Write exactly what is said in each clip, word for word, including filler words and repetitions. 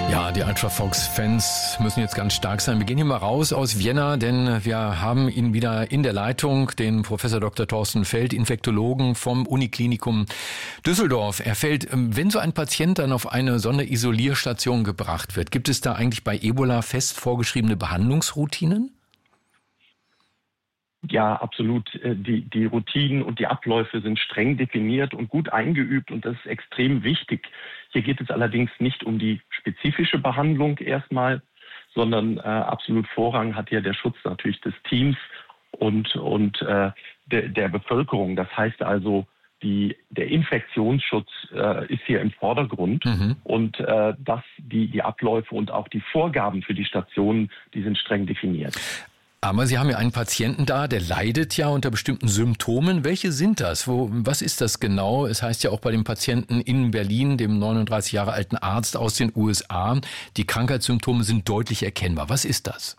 Ja, die Eintracht Volks-Fans müssen jetzt ganz stark sein. Wir gehen hier mal raus aus Vienna, denn wir haben ihn wieder in der Leitung, den Professor Doktor Thorsten Feld, Infektologen vom Uniklinikum Düsseldorf. Herr Feld, wenn so ein Patient dann auf eine Sonderisolierstation gebracht wird, gibt es da eigentlich bei Ebola fest vorgeschriebene Behandlungsroutinen? Ja, absolut. Die, die Routinen und die Abläufe sind streng definiert und gut eingeübt und das ist extrem wichtig. Hier geht es allerdings nicht um die spezifische Behandlung erstmal, sondern äh, absolut Vorrang hat hier der Schutz natürlich des Teams und, und äh, der, der Bevölkerung. Das heißt also, die, der Infektionsschutz äh, ist hier im Vordergrund mhm. und äh, das, die, die Abläufe und auch die Vorgaben für die Stationen, die sind streng definiert. Aber Sie haben ja einen Patienten da, der leidet ja unter bestimmten Symptomen. Welche sind das? Wo, was ist das genau? Es heißt ja auch bei dem Patienten in Berlin, dem neununddreißig Jahre alten Arzt aus den U S A, die Krankheitssymptome sind deutlich erkennbar. Was ist das?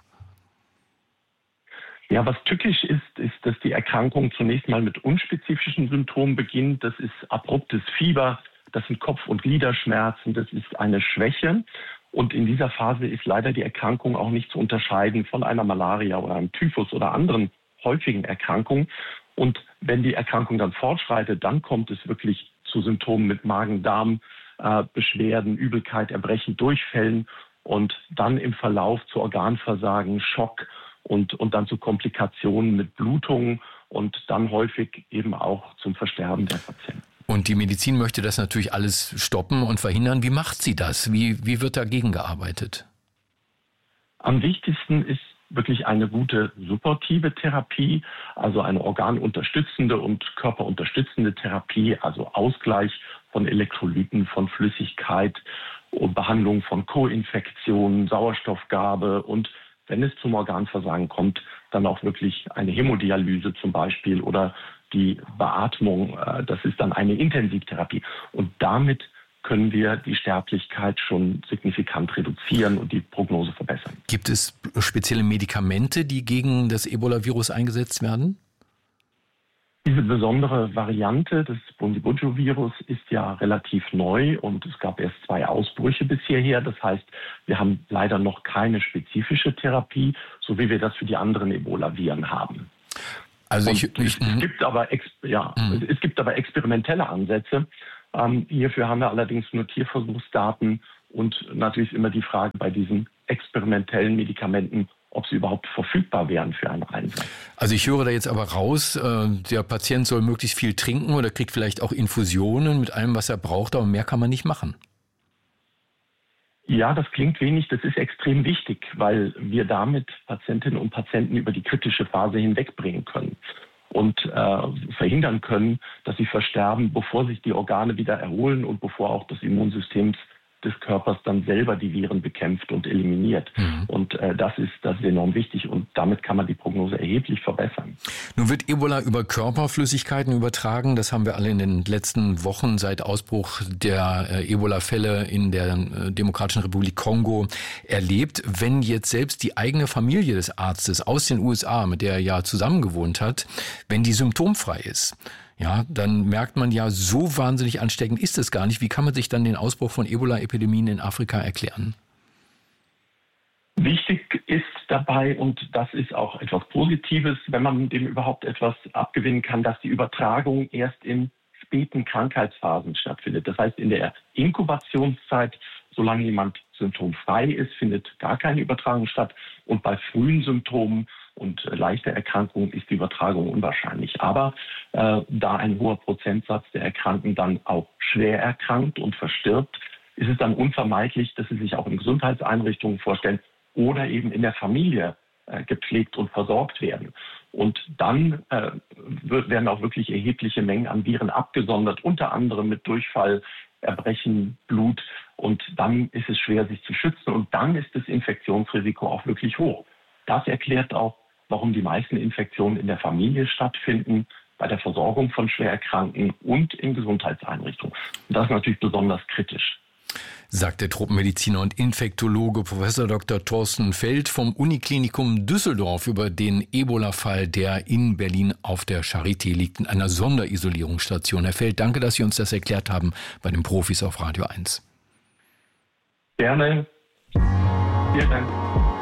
Ja, was tückisch ist, ist, dass die Erkrankung zunächst mal mit unspezifischen Symptomen beginnt. Das ist abruptes Fieber, das sind Kopf- und Gliederschmerzen, das ist eine Schwäche. Und in dieser Phase ist leider die Erkrankung auch nicht zu unterscheiden von einer Malaria oder einem Typhus oder anderen häufigen Erkrankungen. Und wenn die Erkrankung dann fortschreitet, dann kommt es wirklich zu Symptomen mit Magen-Darm-Beschwerden, Übelkeit, Erbrechen, Durchfällen und dann im Verlauf zu Organversagen, Schock und, und dann zu Komplikationen mit Blutungen und dann häufig eben auch zum Versterben der Patienten. Und die Medizin möchte das natürlich alles stoppen und verhindern. Wie macht sie das? Wie, wie wird dagegen gearbeitet? Am wichtigsten ist wirklich eine gute supportive Therapie, also eine organunterstützende und körperunterstützende Therapie, also Ausgleich von Elektrolyten, von Flüssigkeit und Behandlung von Co-Infektionen, Sauerstoffgabe und wenn es zum Organversagen kommt, dann auch wirklich eine Hämodialyse zum Beispiel oder die Beatmung, das ist dann eine Intensivtherapie. Und damit können wir die Sterblichkeit schon signifikant reduzieren und die Prognose verbessern. Gibt es spezielle Medikamente, die gegen das Ebola-Virus eingesetzt werden? Diese besondere Variante des Bundibugyo-Virus ist ja relativ neu und es gab erst zwei Ausbrüche bis hierher. Das heißt, wir haben leider noch keine spezifische Therapie, so wie wir das für die anderen Ebola-Viren haben. Also ich, ich, es, gibt aber, ja, mhm. es gibt aber experimentelle Ansätze. Ähm, hierfür haben wir allerdings nur Tierversuchsdaten und natürlich immer die Frage bei diesen experimentellen Medikamenten, ob sie überhaupt verfügbar wären für einen Einsatz. Also ich höre da jetzt aber raus, äh, der Patient soll möglichst viel trinken oder kriegt vielleicht auch Infusionen mit allem, was er braucht, aber mehr kann man nicht machen. Ja, das klingt wenig, das ist extrem wichtig, weil wir damit Patientinnen und Patienten über die kritische Phase hinwegbringen können und äh, verhindern können, dass sie versterben, bevor sich die Organe wieder erholen und bevor auch das Immunsystem des Körpers dann selber die Viren bekämpft und eliminiert. Mhm. Und äh, das ist, das ist enorm wichtig und damit kann man die Prognose erheblich verbessern. Nun wird Ebola über Körperflüssigkeiten übertragen. Das haben wir alle in den letzten Wochen seit Ausbruch der äh, Ebola-Fälle in der äh, Demokratischen Republik Kongo erlebt. Wenn jetzt selbst die eigene Familie des Arztes aus den U S A, mit der er ja zusammengewohnt hat, wenn die symptomfrei ist, ja, dann merkt man ja, so wahnsinnig ansteckend ist es gar nicht. Wie kann man sich dann den Ausbruch von Ebola-Epidemien in Afrika erklären? Wichtig ist dabei, und das ist auch etwas Positives, wenn man dem überhaupt etwas abgewinnen kann, dass die Übertragung erst in späten Krankheitsphasen stattfindet. Das heißt, in der Inkubationszeit, solange jemand symptomfrei ist, findet gar keine Übertragung statt. Und bei frühen Symptomen und leichter Erkrankungen ist die Übertragung unwahrscheinlich. Aber äh, da ein hoher Prozentsatz der Erkrankten dann auch schwer erkrankt und verstirbt, ist es dann unvermeidlich, dass sie sich auch in Gesundheitseinrichtungen vorstellen oder eben in der Familie äh, gepflegt und versorgt werden. Und dann äh, wird, werden auch wirklich erhebliche Mengen an Viren abgesondert, unter anderem mit Durchfall, Erbrechen, Blut. Und dann ist es schwer, sich zu schützen. Und dann ist das Infektionsrisiko auch wirklich hoch. Das erklärt auch, warum die meisten Infektionen in der Familie stattfinden, bei der Versorgung von Schwererkrankten und in Gesundheitseinrichtungen. Und das ist natürlich besonders kritisch. Sagt der Tropenmediziner und Infektologe Professor Doktor Thorsten Feld vom Uniklinikum Düsseldorf über den Ebola-Fall, der in Berlin auf der Charité liegt, in einer Sonderisolierungsstation. Herr Feld, danke, dass Sie uns das erklärt haben bei den Profis auf Radio eins. Gerne. Vielen Dank.